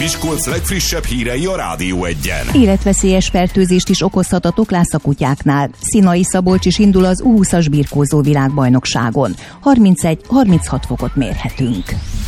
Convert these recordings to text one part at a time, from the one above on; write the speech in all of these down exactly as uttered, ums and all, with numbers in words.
Miskolc legfrissebb hírei a Rádió Egyen. Életveszélyes fertőzést is okozhat a toklász a kutyáknál. Szinai Szabolcs is indul az U húszas birkózó világbajnokságon. harmincegy-harminchat fokot mérhetünk.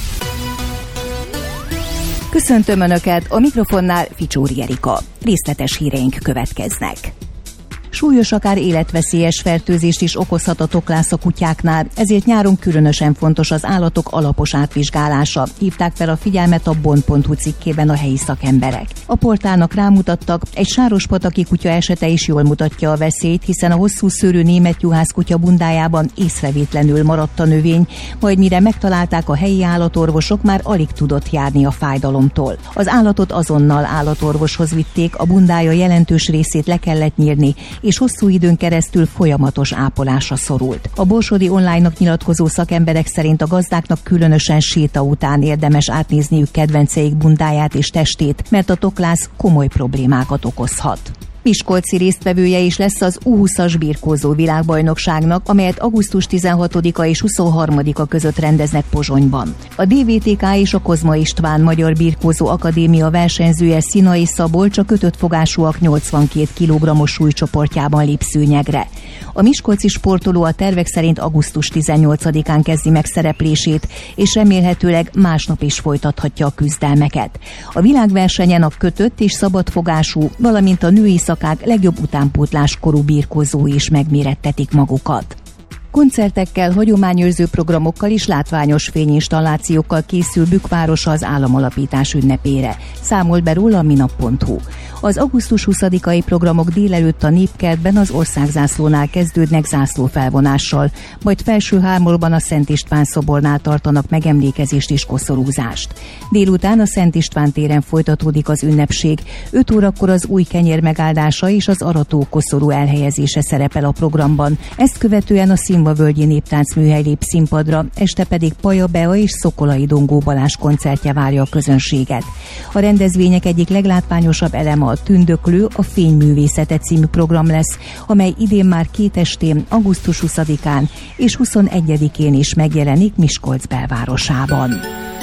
Köszöntöm Önöket, a mikrofonnál Ficsóri Erika. Részletes híreink következnek. Súlyos, akár életveszélyes fertőzést is okozhat a toklász a kutyáknál, ezért nyáron különösen fontos az állatok alapos átvizsgálása. Hívták fel a figyelmet a bond pont hu cikkében a helyi szakemberek. A portálnak rámutattak, egy sárospataki kutya esete is jól mutatja a veszélyt, hiszen a hosszú szőrű német juhász kutya bundájában észrevétlenül maradt a növény, majd mire megtalálták a helyi állatorvosok, már alig tudott járni a fájdalomtól. Az állatot azonnal állatorvoshoz vitték, a bundája jelentős részét le kellett nyírni, és hosszú időn keresztül folyamatos ápolásra szorult. A Borsodi Online-nak nyilatkozó szakemberek szerint a gazdáknak különösen séta után érdemes átnézniük kedvenceik bundáját és testét, mert a toklász komoly problémákat okozhat. Miskolci résztvevője is lesz az U húszas birkózó világbajnokságnak, amelyet augusztus tizenhatodika és huszonharmadika között rendeznek Pozsonyban. A dé vé té ká és a Kozma István Magyar Birkózó Akadémia versenyzője Szinai Szabolcs a kötött fogásúak nyolcvankét kilogrammos súlycsoportjában lép szőnyegre. A miskolci sportoló a tervek szerint augusztus tizennyolcadikán kezdi meg szereplését, és remélhetőleg másnap is folytathatja a küzdelmeket. A világversenyen a kötött és szabadfogású, valamint a női szakák legjobb utánpótláskorú birkózói is megmérettetik magukat. Koncertekkel, hagyományőrző programokkal és látványos fényinstallációkkal készül Bükkvárosa az államalapítás ünnepére. Számolt be róla a minap pont hu. Az augusztus huszadikai programok délelőtt a Népkertben az országzászlónál kezdődnek zászlófelvonással, majd Felsőhámorban a Szent István szobornál tartanak megemlékezést és koszorúzást. Délután a Szent István téren folytatódik az ünnepség, öt órakor az új kenyér megáldása és az arató koszorú elhelyezése szerepel a programban. Ezt követően a Szilvavölgyi Néptáncműhely lép színpadra, este pedig Paja Bea és Szokolai Dongó Balázs koncertje várja a közönséget. A rendezvények egyik leglátványosabb eleme a Tündöklő, a Fényművészete című program lesz, amely idén már két estén, augusztus huszadikán és huszonegyedikén is megjelenik Miskolc belvárosában.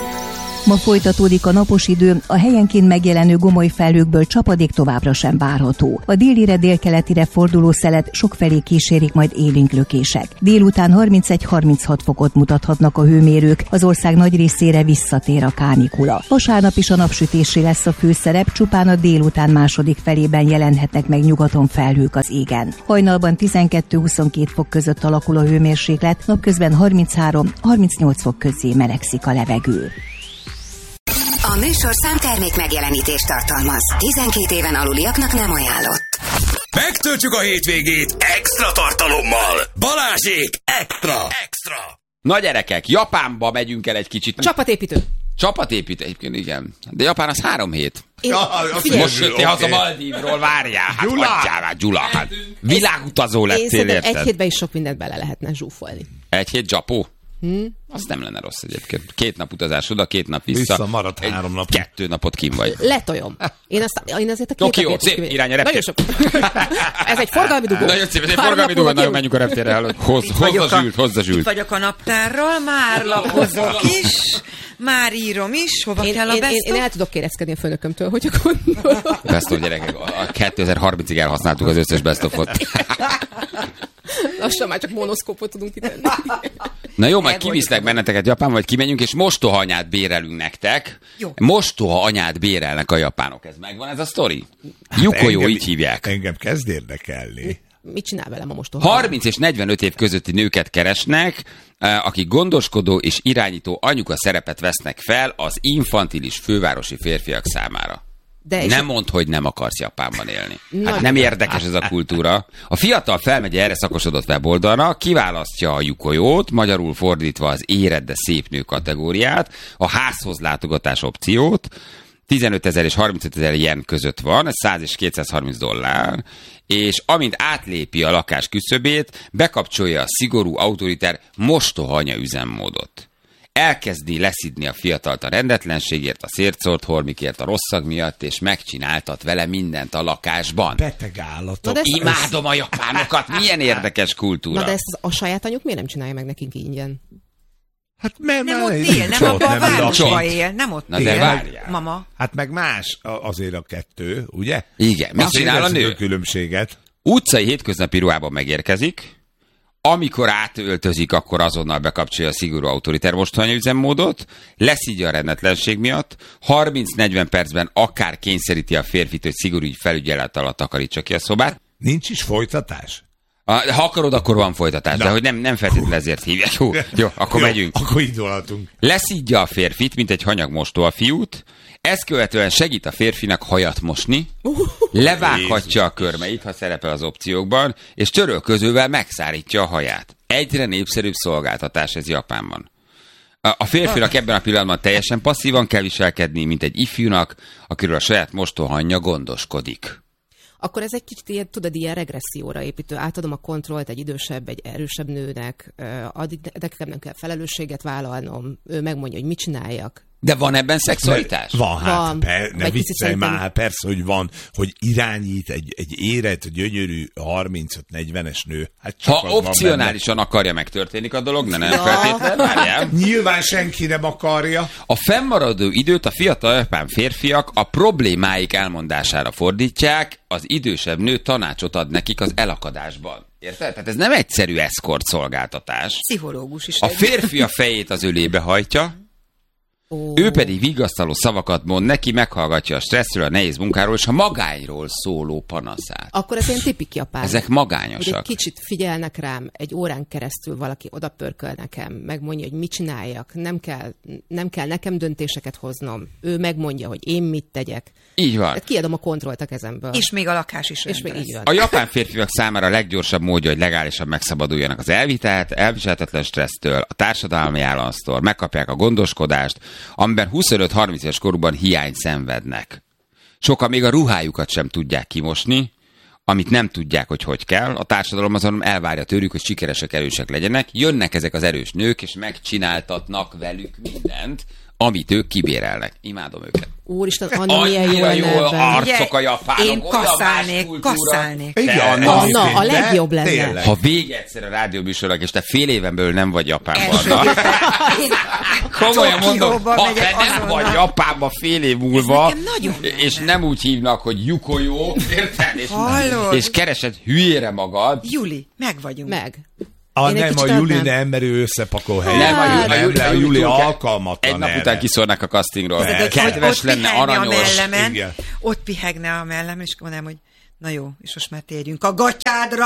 Ma folytatódik a napos idő, a helyenként megjelenő gomoly felhőkből csapadék továbbra sem várható. A délire délkeletire forduló szelet sokfelé kísérik majd élénk lökések. Délután harmincegy-harminchat fokot mutathatnak a hőmérők, az ország nagy részére visszatér a kánikula. Vasárnap is a napsütésé lesz a főszerep, csupán a délután második felében jelenhetnek meg nyugaton felhők az égen. Hajnalban tizenkettő-huszonkét fok között alakul a hőmérséklet, napközben harminchárom-harmincnyolc fok közé melegszik a levegő. A műsorszám termék megjelenítést tartalmaz. tizenkét éven aluliaknak nem ajánlott. Megtöltjük a hétvégét extra tartalommal. Balázsék extra! Extra! Na gyerekek, Japánba megyünk el egy kicsit. Csapatépítő. Csapatépítő, egyébként igen. De Japán az három hét. Én, ja, most jöttél haza Maldívról, várjál. Hát hagyjál már, Gyula. Hát világutazó lettél, érted? Egy hétben is sok mindent bele lehetne zsúfolni. Egy hét Japó? Hmm. Az nem lenne rossz egyébként. Két nap utazás oda, két nap vissza. Vissza maradt három nap. Kettő napot kim vagy. Letoljom. Én, azt, én azért a két Tokió, szép irány a reptér. Ez egy forgalmi dugó. Nagyon szép, ez egy forgalmi dugó. Nagyon menjünk a reptérre. Hoz, hozza zsült, hozza zsült. Itt vagyok a naptárral, már lapozok is, már írom is, hova én, kell a én, best én, én el tudok kérezkedni a főnökömtől, hogy a gondolom. Best of, gyerekek, a kétezer-harmincig elhasználtuk az összes best of-ot. Lassan már csak monoszkópot tudunk kitenni. Na jó, majd kiviszlek benneteket Japánba, vagy kimegyünk, és mostoha anyát bérelünk nektek. Jó. Mostoha anyát bérelnek a japánok. Ez megvan ez a sztori? Yukojó, hát így hívják. Engem kezd érdekelni. Mit csinál velem a mostoha? harminc és negyvenöt év közötti nőket keresnek, akik gondoskodó és irányító anyuka szerepet vesznek fel az infantilis fővárosi férfiak számára. De nem mondd, hogy nem akarsz Japánban élni. Hát nem érdekes ez a kultúra. A fiatal felmegy erre szakosodott weboldalra, kiválasztja a Yukojót, magyarul fordítva az érett, de szép nő kategóriát, a házhoz látogatás opciót, tizenötezer és harmincötezer yen között van, ez száz és kétszázharminc dollár, és amint átlépi a lakás küszöbét, bekapcsolja a szigorú, autoritár mostoha anya üzemmódot. Elkezdi leszidni a fiatalt a rendetlenségért, a szértszórt holmikért, a rossz szag miatt, és megcsináltat vele mindent a lakásban. Beteg állatok. Imádom a japánokat, milyen érdekes kultúra. Na de ezt a saját anyjuk miért nem csinálja meg nekünk ingyen? Hát mert Nem már ott nincs él, nem abban a nem városban lakik. él, nem ott Na de él. várjál. Mama. Hát meg más a- azért a kettő, ugye? Igen. Mit Azt csinál a érezzük nő? a különbséget. Utcai hétköznapi ruhában megérkezik, amikor átöltözik, akkor azonnal bekapcsolja a szigorú autoriter mostohanya üzemmódot, leszígya a rendetlenség miatt, harminc-negyven percben akár kényszeríti a férfit, hogy szigorú felügyelet alatt takarítsa ki a szobát. Nincs is folytatás? A- Ha akarod, akkor van folytatás, Na. de hogy nem, nem feltétlenül ezért hívják. Jó, jó, akkor Jó, megyünk. Akkor indulhatunk. Leszídja a férfit, mint egy hanyagmostó a fiút, ezt követően segít a férfinak hajat mosni, levághatja a körmeit, ha szerepel az opciókban, és törölközővel megszárítja a haját. Egyre népszerűbb szolgáltatás ez Japánban. A a férfinak ebben a pillanatban teljesen passzívan kell viselkedni, mint egy ifjúnak, akiről a saját mostóhanja gondoskodik. Akkor ez egy kicsit ilyen, tudod, ilyen regresszióra építő. Átadom a kontrollt egy idősebb, egy erősebb nőnek, ö, addig nekem nem kell felelősséget vállalnom, ő megmondja, hogy mit csináljak. De van ebben szexualitás? Van, hát Van. per, ne Vagy picit viccelj szerintem- már, hát persze, hogy van, hogy irányít egy, egy érett, gyönyörű harmincöt-negyvenes nő. Hát csak Ha az van opcionálisan akarja, megtörténik a dolog, de nem Ja. feltétlenül, várjál. benne. Nyilván senki nem akarja. A fennmaradó időt a fiatal japán férfiak a problémáik elmondására fordítják, az idősebb nő tanácsot ad nekik az elakadásban. Érted? Tehát ez nem egyszerű eszkort szolgáltatás. Pszichológus is. A egy. férfi a fejét az ölébe hajtja, Ó, ő pedig vigasztaló szavakat mond neki, meghallgatja a stresszről, a nehéz munkáról és a magányról szóló panaszát. Akkor ez ilyen tipik japán. Ezek Hogy magányosak. egy kicsit figyelnek rám, egy órán keresztül valaki odapörköl nekem, megmondja, hogy mit csináljak, nem kell, nem kell nekem döntéseket hoznom. Ő megmondja, hogy én mit tegyek. Így van. Tehát kiadom a kontrollt a kezemből. És még a lakás is és még rendben így lesz. van. A japán férfiak számára a leggyorsabb módja, hogy legálisan megszabaduljanak az elvitelt, elviselhetetlen stressztől, a társadalmi államtól, megkapják a gondoskodást, amiben huszonöt-harminc éves korukban hiány szenvednek. Sokan még a ruhájukat sem tudják kimosni, amit nem tudják, hogy hogy kell. A társadalom azon elvárja tőlük, hogy sikeresek, erősek legyenek. Jönnek ezek az erős nők, és megcsináltatnak velük mindent, amit ők kibérelnek. Imádom őket. Úristen, Anna, milyen jó Annyira lenne jó ebben. arcok a japánok. Én olyan más kasszálnék, kultúra. kasszálnék. Igen, Anna, Anna, a de legjobb lenne. tényleg. Ha vége egyszer a rádióműsornak, és te fél éven belül nem vagy Japánban, Első na, héten én komolyan mondom, Tokióba ha megyek te nem azonnal. vagy Japánban fél év múlva, nekem nagyon és lenne. nem úgy hívnak, hogy Yukoyo, érted? És, Hallod? és keresed hülyére magad. Juli, meg vagyunk. Meg. A Én egy nem, a kicsit Juli adnám. nem, mert ő összepakol helyen. Nem, a, Juli- a, nem, Juli, de a a Juli Juli túl kell- alkalmatlan Egy nap erre. után kiszórnak a castingról. Persze. Kedves ott lenne, pihenni aranyos. a mellemen, igen. ott pihegne a mellemen, és mondanám, hogy na jó, és most már térjünk a gatyádra,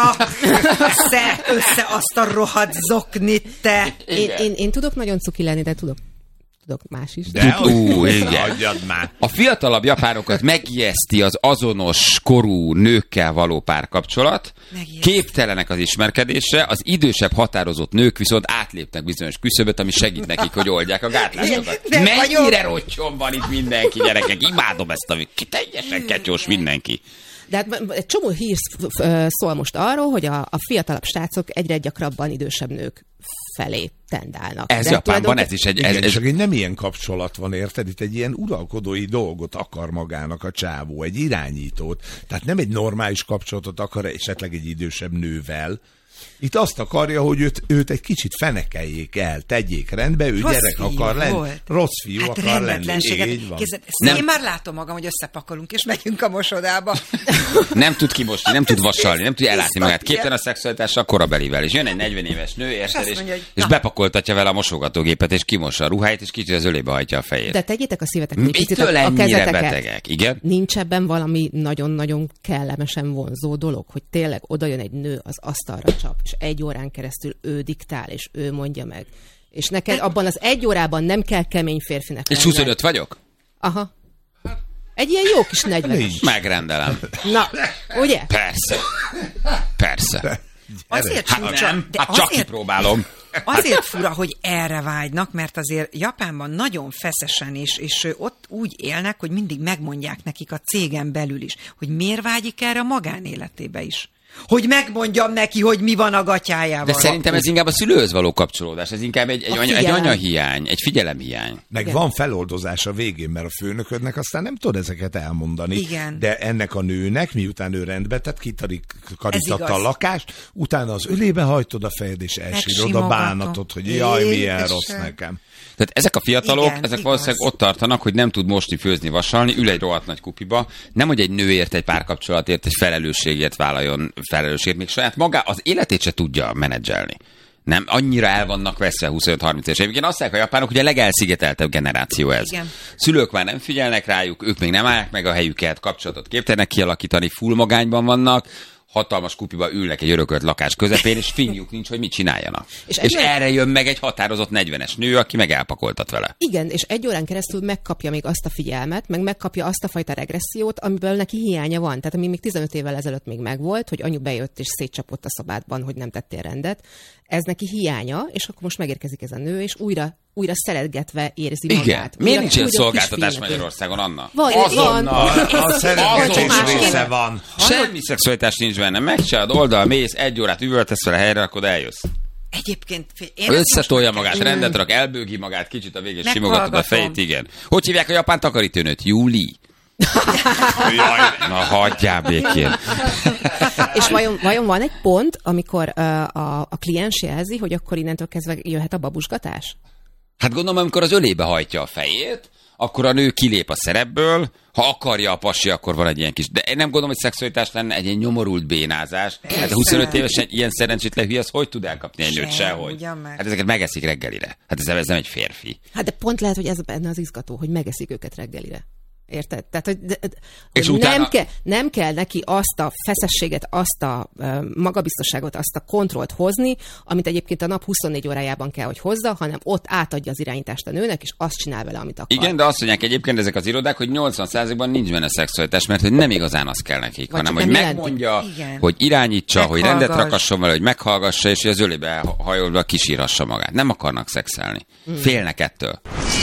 össze, össze azt a rohadt zoknit, te. Én, én, én tudok nagyon cuki lenni, de tudok, tudok más is. De hogy Ú, igen. hagyjad már. A fiatalabb japánokat megijeszti az azonos korú nőkkel való párkapcsolat, Megijeszti. képtelenek az ismerkedésre, az idősebb határozott nők viszont átlépnek bizonyos küszöböt, ami segít nekik, hogy oldják a gátlásokat. De Mennyire rottyon van itt mindenki, gyerekek, imádom ezt, ami teljesen ketyós mindenki. De hát egy csomó hír sz- f- ö, szól most arról, hogy a, a fiatalabb srácok egyre gyakrabban idősebb nők felé tendálnak. Ez De Japánban tulajdonképpen- ez is egy... Ez, Igen, ez, csak egy nem ilyen kapcsolat van, érted? Itt egy ilyen uralkodói dolgot akar magának a csávó, egy irányítót. Tehát nem egy normális kapcsolatot akar esetleg egy idősebb nővel. Itt azt akarja, hogy őt, őt egy kicsit fenekeljék el, tegyék rendbe, ő Rossz gyerek fiú akar lenni. volt. Rossz fiú Hát akar lenni. rendetlenséget. Így van. Képzeld, ezt Nem. én már látom magam, hogy összepakolunk, és megyünk a mosodába. nem tud kimosni, nem tud vasalni, nem tudja ellátni Tiszta magát. ilyen. Képtelen a szexualitással korabelivel. És jön egy negyven éves nő, érted, azt és, mondja, hogy és na. bepakoltatja vele a mosogatógépet, és kimossa a ruháit, és kicsit az ölébe hajtja a fejét. De tegyétek a szívetek egy picit Mitől a, a ennyire kezeteket. betegek? Igen? Nincs ebben valami nagyon-nagyon kellemesen vonzó dolog, hogy tényleg oda jön egy nő, az asztalra csap, és egy órán keresztül ő diktál, és ő mondja meg. És neked abban az egy órában nem kell kemény férfinek És lenned. huszonöt vagyok? Aha. Egy ilyen jó kis negyvenes. Nincs. Megrendelem. Na, ugye? Persze. Persze. Azért Hát furcsa, nem, de hát csak azért, kipróbálom. azért fura, hogy erre vágynak, mert azért Japánban nagyon feszesen, és, és ott úgy élnek, hogy mindig megmondják nekik a cégen belül is, hogy miért vágyik erre a magánéletébe is. hogy megmondjam neki, hogy mi van a gatyájával. De szerintem ez inkább a szülőhöz való kapcsolódás, ez inkább egy, egy, anya, egy anyahiány, egy figyelemhiány. Meg Igen. van feloldozás a végén, mert a főnöködnek aztán nem tud ezeket elmondani. Igen. De ennek a nőnek, miután ő rendbe tett, kitarítatta a igaz. lakást, utána az ölébe hajtod a fejed, és elsírod a bánatot, hogy jaj, milyen Édesem. rossz nekem. Tehát ezek a fiatalok, Igen, ezek igaz. valószínűleg ott tartanak, hogy nem tud mosni, főzni, vasalni, ül egy rohadt nagy kupiba, nem hogy egy nőért, egy párkapcsolatért, egy felelősségért vállaljon felelősségért, még saját magá az életét se tudja menedzselni. Nem, annyira el vannak veszve huszonöt-harminc éves évig. Én azt mondják a japánok, hogy a legelszigeteltebb generáció ez. Igen. Szülők már nem figyelnek rájuk, ők még nem állják meg a helyüket, kapcsolatot képtelenek kialakítani, full magányban vannak, hatalmas kupiba ülnek egy örökölt lakás közepén, és finjuk nincs, hogy mit csináljanak. És, és órán... erre jön meg egy határozott negyvenes nő, aki meg elpakoltat vele. Igen, és egy órán keresztül megkapja még azt a figyelmet, meg megkapja azt a fajta regressziót, amiből neki hiánya van. Tehát ami még tizenöt évvel ezelőtt még megvolt, hogy anyu bejött és szétcsapott a szobádban, hogy nem tettél rendet. Ez neki hiánya, és akkor most megérkezik ez a nő, és újra újra szeretgetve érzi magát. Igen. Miért nincs ilyen újra szolgáltatás kisfiú. Magyarországon, Anna? Van, Azonnal, van. a szeretgetés Azonnal. része van. Semmi szexualitás nincs benne. Megcsinálod oldal, mész, egy órát üvöltesz vele helyre, akkor eljössz. Egyébként én ezt Összetolja most magát, meg- rendet rak, elbőgi magát, kicsit a végén Meghallgatom. simogatod a fejét, igen. Hogy hívják a japán takarítónőt? Júli. Na, hagyjál békén. És vajon, vajon van egy pont, amikor uh, a, a kliens jelzi, hogy akkor innentől kezdve jöhet a babusgatás? Hát gondolom, amikor az ölébe hajtja a fejét, akkor a nő kilép a szerepből, ha akarja a pasi, akkor van egy ilyen kis... De én nem gondolom, hogy szexualitás lenne egy ilyen nyomorult bénázás. Hát a huszonöt évesen ilyen szerencsétlen hülye, az hogy tud elkapni egy nőt Sem, sehogy? ugyan meg. Hát ezeket megeszik reggelire. Hát ez, ez nem egy férfi. Hát de pont lehet, hogy ez benne az izgató, hogy megeszik őket reggelire. Érted? Tehát, hogy, de, de, És hogy utána- nem, ke, nem kell neki azt a feszességet, azt a uh, magabiztosságot, azt a kontrollt hozni, amit egyébként a nap huszonnégy órájában kell, hogy hozza, hanem ott átadja az irányítást a nőnek, és azt csinál vele, amit akar. Igen, de azt mondják egyébként ezek az irodák, hogy nyolcvan százalékban nincs benne szexualitás, mert hogy nem igazán az kell nekik, Vagy hanem csak hogy nem jelenti. megmondja, Igen. hogy irányítsa, hogy rendet Meghallgass. rakasson vele, hogy meghallgassa, és hogy az ölébe hajolva kisírhassa magát. Nem akarnak szexelni. Hmm. Félnek ettől.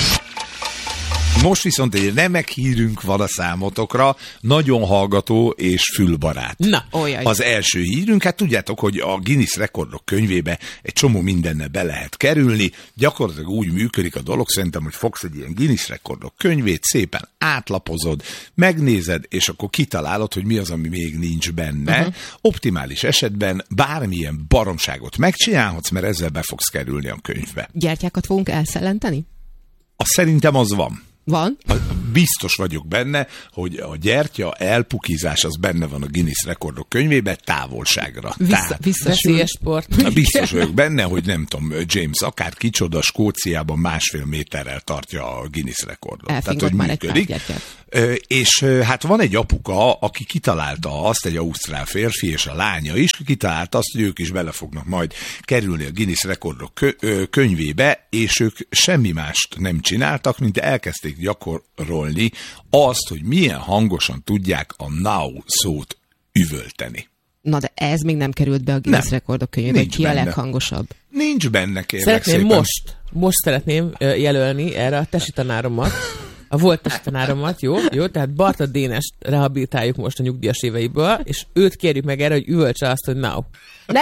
Most viszont egy remek hírünk van a számotokra, nagyon hallgató és fülbarát. Na, olyaj. Az első hírünk, hát tudjátok, hogy a Guinness rekordok könyvébe egy csomó mindenne be lehet kerülni, gyakorlatilag úgy működik a dolog, szerintem, hogy fogsz egy ilyen Guinness rekordok könyvét, szépen átlapozod, megnézed, és akkor kitalálod, hogy mi az, ami még nincs benne. Uh-huh. Optimális esetben bármilyen baromságot megcsinálhatsz, mert ezzel be fogsz kerülni a könyvbe. Gyertyákat fogunk elszellenteni? Azt szerintem az van. Van? Biztos vagyok benne, hogy a gyertya elpukizás az benne van a Guinness rekordok könyvébe távolságra. Vissza, Tehát visszasül. sport. biztos vagyok benne, hogy nem tudom, James akár kicsoda Skóciában másfél méterrel tartja a Guinness rekordot. Elfingott Tehát, hogy már egy működik. pár gyertyát. Ö, És ö, hát van egy apuka, aki kitalálta azt, egy ausztrál férfi és a lánya is, kitalálta azt, hogy ők is bele fognak majd kerülni a Guinness rekordok kö- ö, könyvébe, és ők semmi mást nem csináltak, mint elkezdték gyakorolni azt, hogy milyen hangosan tudják a now szót üvölteni. Na de ez még nem került be a Guinness Nem. rekordok könyvébe, Nincs ki a benne. leghangosabb. Nincs benne, kérlek Szeretném szépen. most, most szeretném ö, jelölni erre a tesi tanáromat, a volt tesi tanáromat, jó? Jó, tehát Barta Dénest rehabilitáljuk most a nyugdíjas éveiből, és őt kérjük meg erre, hogy üvöltse azt, hogy now. Nem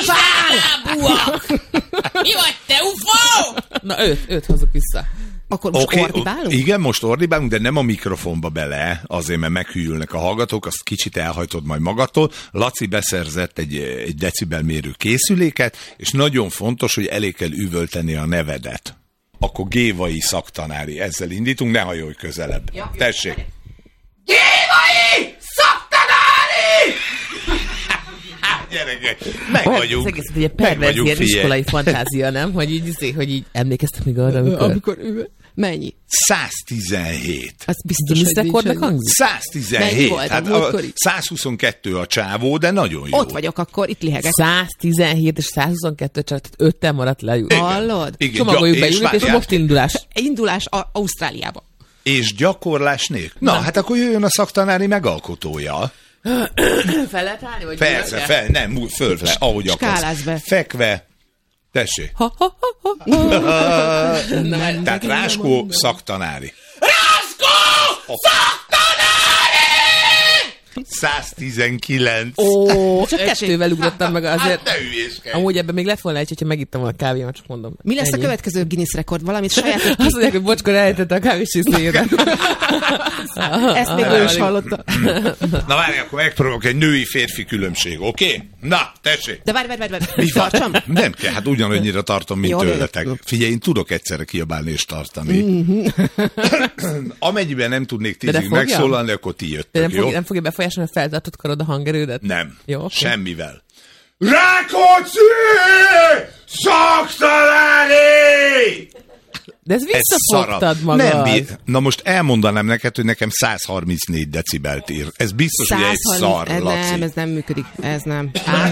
Mi vagy te, ufó? Na őt, őt hozzuk vissza. Akkor most Oké, ordibálunk? igen, most ordibálunk, de nem a mikrofonba bele, azért, mert meghűlnek a hallgatók, azt kicsit elhajtod majd magadtól. Laci beszerzett egy, egy decibelmérő készüléket, és nagyon fontos, hogy elég kell üvölteni a nevedet. Akkor Gévai szaktanári, ezzel indítunk, ne hajolj közelebb. Ja, jó, Tessék! gyere. Gévai szaktanári! Gyerekek, meg Ez vagyunk. egész egy Meg perverz vagyunk, ilyen figyelj. iskolai fantázia, nem? Hogy így, izé, hogy így emlékeztek még arra, amikor... Amikor ő... Mennyi? száztizenhét. Az biztos, Guinness hogy nincs rekordnak annyi. hangzik? száztizenhét. Mennyi volt a Hát múltkori? százhuszonkettő a csávó, de nagyon jó. Ott vagyok, akkor itt lihegek. száztizenhét és százhuszonkettő, csak öttel maradt le. Hallod? Igen, Csomagoljuk gya- be, ülünk, és várjál. most indulás. Indulás a Ausztráliába. És gyakorlás nélkül. Na, hát akkor jöjjön a szaktanári megalkotója. Fel lehet állni? Vagy Persze, ülök-e? fel, nem, úgy föl, le, ahogy Skálázz akarsz. be. Fekve. Tessék. Ha, ha, ha, ha. Na, már- Tehát Ráskó szaktanári. száztizenkilenc. Ó, csak kettővel ugrottam meg azért. Hát ne hülyéskedj. Amúgy ebben még lett volna egy, hogyha megittem volna a kávémat, csak mondom. Mi lesz Ennyi. a következő Guinness rekord? Valamit saját... Azt mondják, hogy bocskor elejtette a kávésíszéjére. Ezt még ő is hallotta. Na várj, akkor megpróbálok egy női-férfi különbség, oké? Okay? Na, tessék. De várj, várj, várj, várj. Mi van? Tartsam? Nem kell, hát ugyanannyira tartom, mint Jó, tőletek. jó. Figyelj, én tudok egyszerre kiabálni és tartani. Mm-hmm. Amennyiben nem tudnék De tízig fogja? megszólalni, akkor ti De jöttök, nem, jó? fog, nem fogja befolyásolni a feltartott karod a hangerődet? Nem. Jó, okay. Semmivel. Rákóczi! Szaktaláni! De ez visszafogtad magad. Nem, bí- na most elmondanám neked, hogy nekem száz harmincnégy decibelt ír. Ez biztos, hogy egy szar, ez Laci. nem, ez nem működik. Ez nem.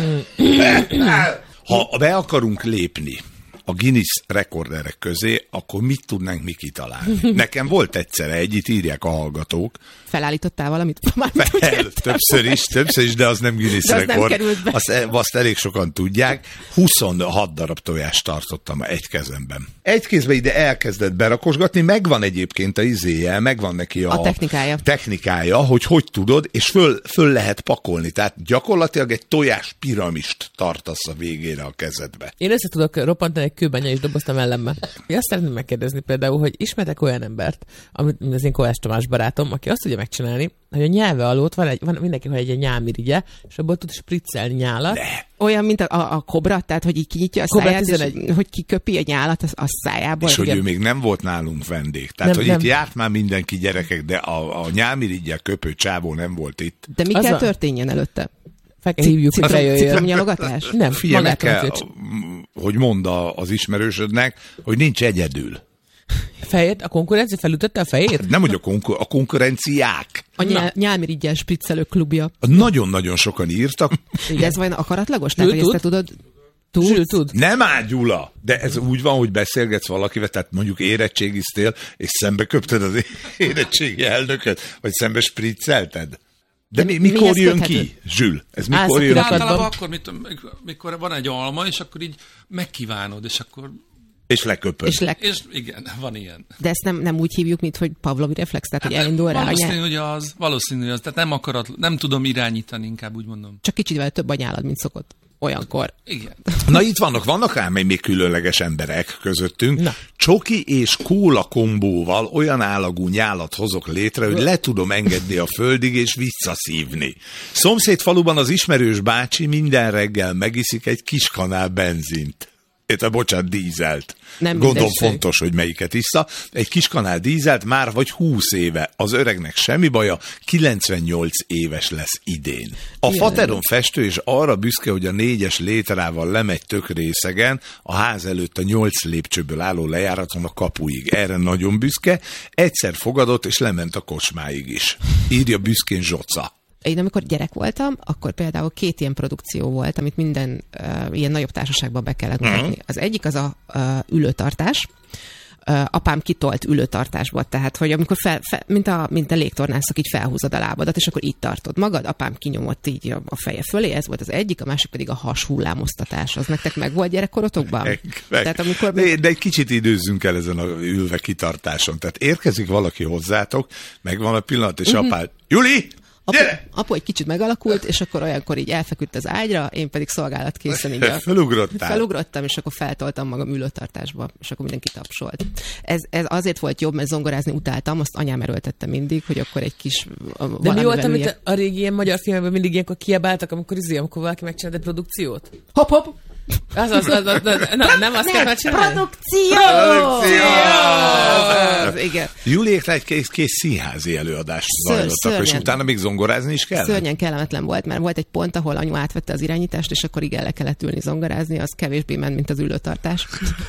Ha be akarunk lépni a Guinness rekorderek közé, akkor mit tudnánk mi kitalálni? Nekem volt egyszer egy, itt írják a hallgatók. Felállítottál valamit? Fel, többször is, többször is, de az nem Guinness De az nem rekord. került be. Azt, azt elég sokan tudják. huszonhat darab tojást tartottam egy kezemben. Egy kézbe ide elkezdett berakosgatni, megvan egyébként a izéje, megvan neki a, A technikája. technikája, hogy hogy tudod, és föl, föl lehet pakolni. Tehát gyakorlatilag egy tojás piramist tartasz a végére a kezedbe. Én össze tudok roppantani egy kőbanya és doboztam ellenbe. Én azt szeretném megkérdezni például, hogy ismertek olyan embert, amit az én Kovács Tamás barátom, aki azt tudja megcsinálni, hogy a nyelve alót van, egy, van mindenki, hogy egy nyálmirigye, és abból tud spriccelni nyálat. De. Olyan, mint a, a, a kobra, tehát hogy így kinyitja a Kobra száját, és tizenegy. hogy kiköpi a nyálat a, a szájából. És hogy ugye? ő még nem volt nálunk vendég. Tehát, Nem, hogy nem. itt járt már mindenki gyerekek, de a, a nyálmirigyel köpő csávó nem volt itt. De mi Az kell a- történjen előtte? Fel kell hívjuk, hogy bejöjjön. Citromnyalogatás? Nem, Figyelj, meg magától kell, az, hogy mondd a- az ismerősödnek, hogy nincs egyedül. fejét, a konkurencia felütötte a fejét? Nem, hogy a, konkur- a konkurenciák. A nyál, nyálmirigyel spriccelő klubja. Nagyon-nagyon sokan írtak. De ez vajon akaratlagos? Tehát, Ő hogy ezt te tud? tudod... Tudsz? Zsül, tud. Nem áll, Gyula! De ez úgy van, hogy beszélgetsz valakivel, tehát mondjuk érettségiztél, és szembe köpted az érettségi elnököt, vagy szembe spriccelted. De mi, mikor mihez jön köthető? ki, Zsül? Ez Állsz mikor a jön ki? kirakatban. Általában akkor, mit, mikor van egy alma, és akkor így megkívánod, és akkor... És leköpöd. És le... És igen, van ilyen. De ezt nem, nem úgy hívjuk, mint hogy Pavlovi reflex, tehát hogy elindul rá a Valószínű, nyál. hogy az, valószínű, hogy az, tehát nem akarat, nem tudom irányítani, inkább úgy mondom. Csak kicsivel több a nyálad, mint szokott. Olyankor. Igen. Na itt vannak, vannak ám még különleges emberek közöttünk. Na. Csoki és kóla kombóval olyan állagú nyálat hozok létre, hogy le tudom engedni a földig és visszaszívni. Szomszéd faluban az ismerős bácsi minden reggel megiszik egy kis kanál benzint. Érte, bocsánat, dízelt. Nem Gondolom mindegy. fontos, hogy melyiket iszta. Egy kis kanál dízelt már vagy húsz éve. Az öregnek semmi baja, kilencvennyolc éves lesz idén. A Igen. fateron festő és arra büszke, hogy a négyes létrával lemegy tök részegen, a ház előtt a nyolc lépcsőből álló lejáraton a kapuig. Erre nagyon büszke. Egyszer fogadott, és lement a kocsmáig is. Írja büszkén Zsoca. Én amikor gyerek voltam, akkor például két ilyen produkció volt, amit minden uh, ilyen nagyobb társaságban be kellett mutatni. Uh-huh. Az egyik az a uh, ülőtartás. Uh, apám kitolt ülőtartásba, tehát hogy amikor fel, fel, mint, a, mint a légtornászok, így felhúzod a lábadat, és akkor így tartod magad, apám kinyomott így a, a feje fölé, ez volt az egyik, a másik pedig a hashullámoztatás. Az nektek meg volt gyerekkorotokban? Meg, meg. Tehát amikor... de, de egy kicsit időzzünk el ezen a ülve kitartáson. Tehát érkezik valaki hozzátok, megvan a pillanat, és uh-huh. apád, Juli! Apu, Gyere! apu egy kicsit megalakult, és akkor olyankor így elfeküdt az ágyra, én pedig szolgálatkészen így a... Felugrottál. Felugrottam, és akkor feltoltam magam ülőtartásba, és akkor mindenki tapsolt. Ez, ez azért volt jobb, mert zongorázni utáltam, azt anyám erőltette mindig, hogy akkor egy kis... De mi volt, amit ilyen... a régi ilyen magyar filmekben mindig ilyenkor kiabáltak, amikor izé, amikor valaki megcsinált egy produkciót? Hopp, hopp! Az, az, az, az, az, na, nem azt kell megcsinálni? Produkció! Produkció! Az, igen. Juliékra egy kész, kész színházi előadást Ször- zajlottak, és szörnyen. utána még zongorázni is kell. Szörnyen kellemetlen volt, mert volt egy pont, ahol anyu átvette az irányítást, és akkor igen, le kellett ülni zongorázni, az kevésbé ment, mint az ülőtartás.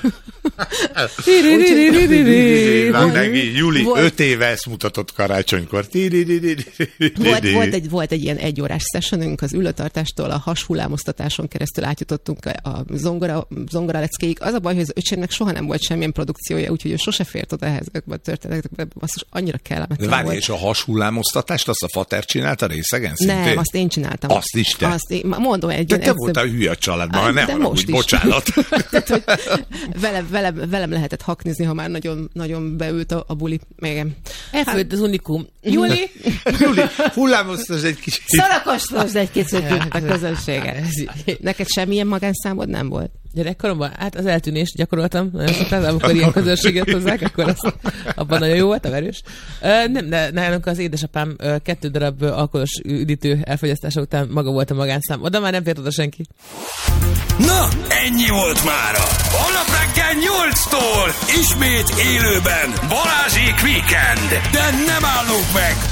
Neki, Juli, Volt- öt éve ezt mutatott karácsonykor. Volt, volt, egy, volt egy ilyen egyórás sessionünk az ülőtartástól, a hashullámoztatáson keresztül átjutottunk a zongora, zongora leckéig. Az a baj, hogy az öcsémnek soha nem volt semmilyen produkciója, úgyhogy ő sose fért oda ehhez a történetekbe. Basszus, annyira kellemetlen várj, volt. és a hashullámoztatást azt a fater csinálta részegen szintén? Nem, azt én csináltam. Azt is te? Azt én, mondom egy. De te egyszer... voltál hülye a családban, nem hanem úgy, bocsánat. Tehát, hogy velem, velem, velem lehetett haknizni, ha már nagyon, nagyon beült a, a buli. Még. Elfőtt az unikum. Juli? Juli, hullámoztasd egy kicsit. Szarakostasd egy kicsit a közönséget. Neked semmilyen magánszámod nem volt? Gyerekkoromban, hát az eltűnést gyakoroltam, nagyon sokat, amikor ilyen közönséget hozzák, akkor az, abban nagyon jó volt, a verős. Nem, de nálunk az édesapám kettő darab alkoholos üdítő elfogyasztása után maga volt a magánszám. Oda már nem fért oda senki. Na, ennyi volt mára. Holnap reggel nyolctól ismét élőben Balázsék Weekend. De nem állunk meg,